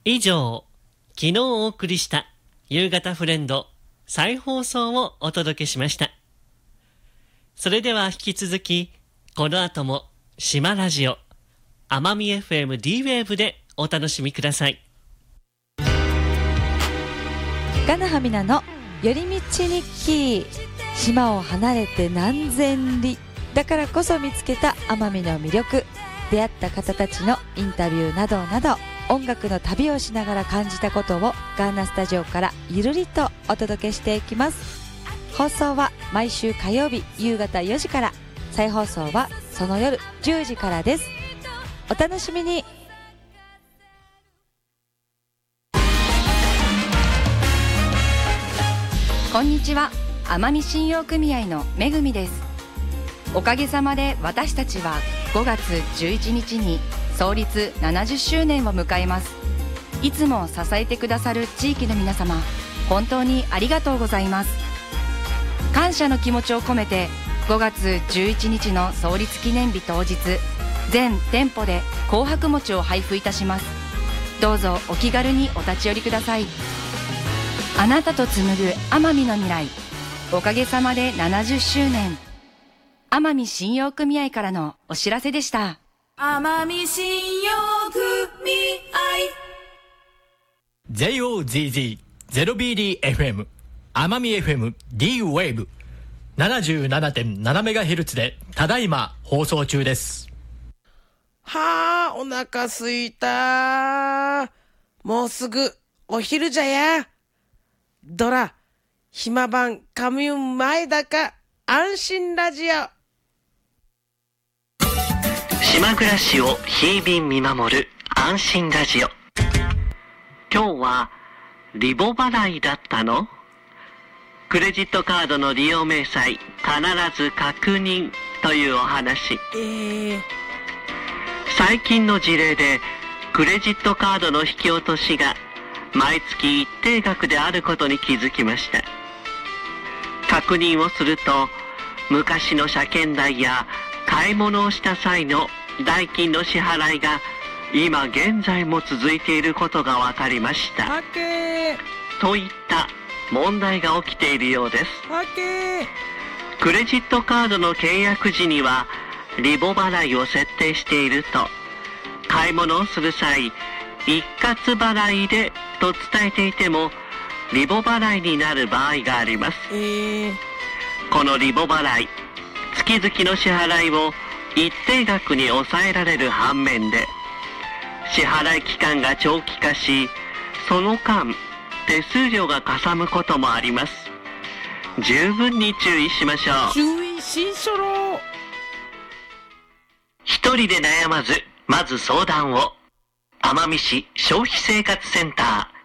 以上、昨日お送りした夕方フレンド再放送をお届けしました。それでは引き続き、この後も島ラジオ、奄美 FM D-Wave でお楽しみください。 ガナハミナの寄り道日記。島を離れて何千里だからこそ見つけた奄美の魅力、出会った方たちのインタビューなどなど、音楽の旅をしながら感じたことをガーナスタジオからゆるりとお届けしていきます。放送は毎週火曜日夕方4時から、再放送はその夜10時からです。お楽しみに。 こんにちは、奄美信用組合のめぐみです。おかげさまで私たちは5月11日に創立70周年を迎えます。いつも支えてくださる地域の皆様、本当にありがとうございます。感謝の気持ちを込めて、5月11日の創立記念日当日、全店舗で紅白餅を配布いたします。どうぞお気軽にお立ち寄りください。あなたと紡ぐ奄美の未来、おかげさまで70周年。奄美信用組合からのお知らせでした。 奄美信用組合 JOZZ0BDFM 奄美 FM D-Wave 77.7MHz でただいま放送中です。 はあ、お腹すいた。もうすぐお昼じゃや。ドラ、暇晩カミュン前だか安心ラジオ。 島暮らしを日々見守る安心ラジオ。今日はリボ払いだったの？クレジットカードの利用明細必ず確認というお話。最近の事例でクレジットカードの引き落としが毎月一定額であることに気づきました。確認をすると、昔の車検代や買い物をした際の代金の支払いが今現在も続いていることが分かりました。といった問題が起きているようです。クレジットカードの契約時にはリボ払いを設定していると、買い物をする際一括払いでと伝えていてもリボ払いになる場合があります。このリボ払い、月々の支払いを一定額に抑えられる反面で、支払い期間が長期化し、その間手数料がかさむこともあります。十分に注意しましょう。 注意しんしょろ。 一人で悩まず、まず相談を。奄美市消費生活センター